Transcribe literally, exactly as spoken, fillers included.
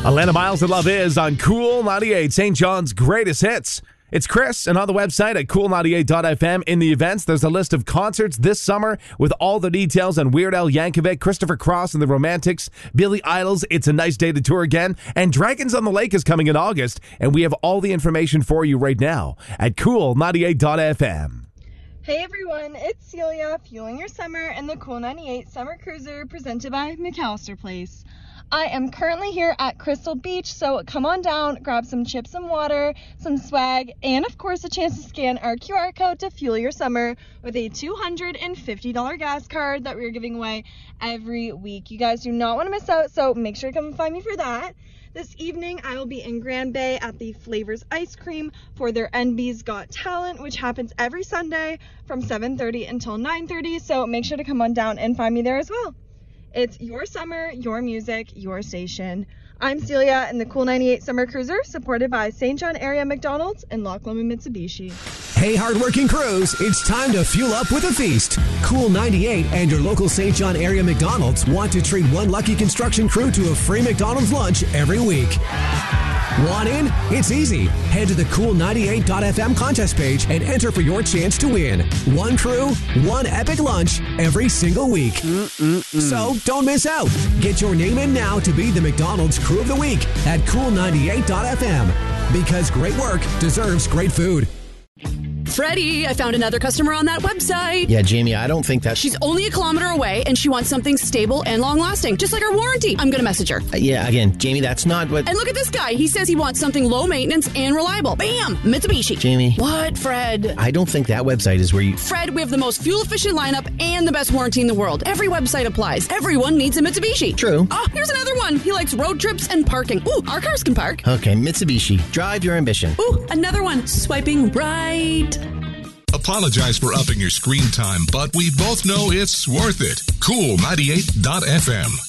Alana Miles and Love Is on Cool ninety-eight, Saint John's greatest hits. It's Chris, and on the website at cool ninety-eight dot f m in the events, there's a list of concerts this summer with all the details on Weird Al Yankovic, Christopher Cross and the Romantics, Billy Idol's It's a Nice Day to Tour Again, and Dragons on the Lake is coming in August, and we have all the information for you right now at cool ninety-eight dot f m. Hey everyone, it's Celia, fueling your summer in the Cool ninety-eight Summer Cruiser presented by McAllister Place. I am currently here at Crystal Beach, so come on down, grab some chips and water, some swag, and of course a chance to scan our Q R code to fuel your summer with a two hundred fifty dollars gas card that we're giving away every week. You guys do not want to miss out, so make sure to come and find me for that. This evening, I will be in Grand Bay at the Flavors Ice Cream for their N B's Got Talent, which happens every Sunday from seven thirty until nine thirty, so make sure to come on down and find me there as well. It's your summer, your music, your station. I'm Celia in the Cool ninety-eight Summer Cruiser, supported by Saint John Area McDonald's and Loch Lomond Mitsubishi. Hey, hardworking crews, it's time to fuel up with a feast. Cool ninety-eight and your local Saint John Area McDonald's want to treat one lucky construction crew to a free McDonald's lunch every week. Want in? It's easy. Head to the cool ninety-eight dot f m contest page and enter for your chance to win. One crew, one epic lunch every single week. Mm-mm-mm. So don't miss out. Get your name in now to be the McDonald's Crew of the Week at cool ninety-eight dot f m. Because great work deserves great food. Freddie, I found another customer on that website. Yeah, Jamie, I don't think that... She's only a kilometer away, and she wants something stable and long-lasting, just like our warranty. I'm going to message her. Uh, yeah, again, Jamie, that's not what... And look at this guy. He says he wants something low-maintenance and reliable. Bam! Mitsubishi. Jamie. What, Fred? I don't think that website is where you... Fred, we have the most fuel-efficient lineup and the best warranty in the world. Every website applies. Everyone needs a Mitsubishi. True. Oh, here's another one. He likes road trips and parking. Ooh, our cars can park. Okay, Mitsubishi. Drive your ambition. Ooh, another one. Swiping right. Apologize for upping your screen time, but we both know it's worth it. Cool ninety-eight dot f m.